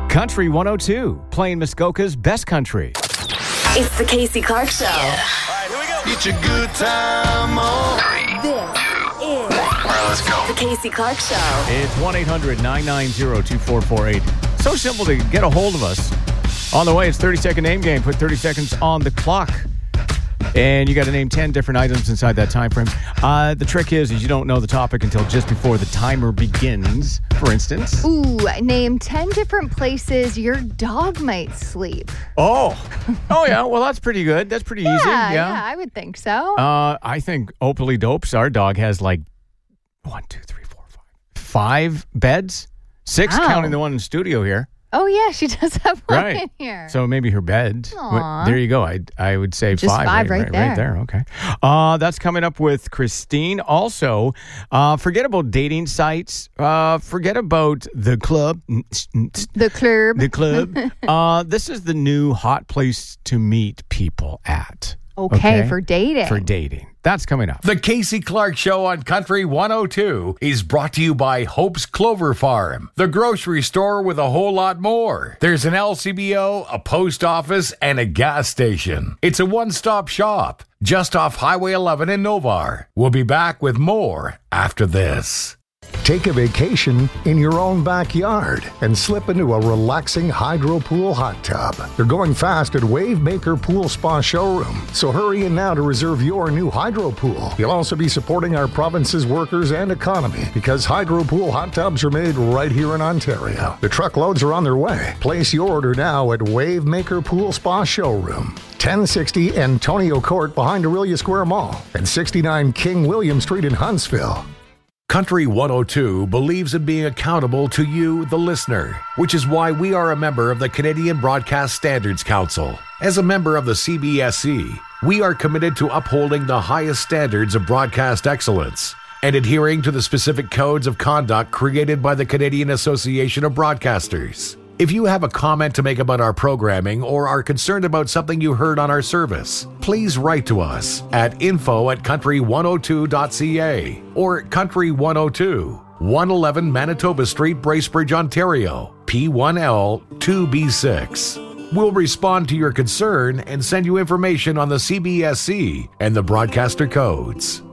Country 102, playing Muskoka's best country. It's the Casey Clark Show. Yeah. All right, here we go. Get your good time on. This is All right, let's go. the Casey Clark Show. It's 1-800-990-2448. So simple to get a hold of us. On the way, it's 30-second name game. Put 30 seconds on the clock. And you got to name 10 different items inside that time frame. The trick is you don't know the topic until just before the timer begins, for instance. Ooh, name 10 different places your dog might sleep. Oh, yeah. Well, that's pretty good. That's pretty easy. Yeah, I would think so. I think Opally Dopes, our dog, has like 5 beds. 6, Wow. counting the one in the studio here. Oh, yeah, she does have one Right. in here. So maybe her bed. Aw. There you go. I would say Just 5. five right there. Right there. Okay. That's coming up with Christine. Also, forget about dating sites. Forget about the club. The club. The club. This is the new hot place to meet people at. Okay, for dating. For dating. That's coming up. The Casey Clark Show on Country 102 is brought to you by Hope's Clover Farm, the grocery store with a whole lot more. There's an LCBO, a post office, and a gas station. It's a one-stop shop just off Highway 11 in Novar. We'll be back with more after this. Take a vacation in your own backyard and slip into a relaxing hydro pool hot tub. They're going fast at Wavemaker Pool Spa Showroom, so hurry in now to reserve your new hydro pool. You'll also be supporting our province's workers and economy because hydro pool hot tubs are made right here in Ontario. The truckloads are on their way. Place your order now at Wavemaker Pool Spa Showroom. 1060 Antonio Court behind Aurelia Square Mall and 69 King William Street in Huntsville. Country 102 believes in being accountable to you, the listener, which is why we are a member of the Canadian Broadcast Standards Council. As a member of the CBSC, we are committed to upholding the highest standards of broadcast excellence and adhering to the specific codes of conduct created by the Canadian Association of Broadcasters. If you have a comment to make about our programming or are concerned about something you heard on our service, please write to us at info@country102.ca or Country 102, 111 Manitoba Street, Bracebridge, Ontario, P1L 2B6. We'll respond to your concern and send you information on the CBSC and the broadcaster codes.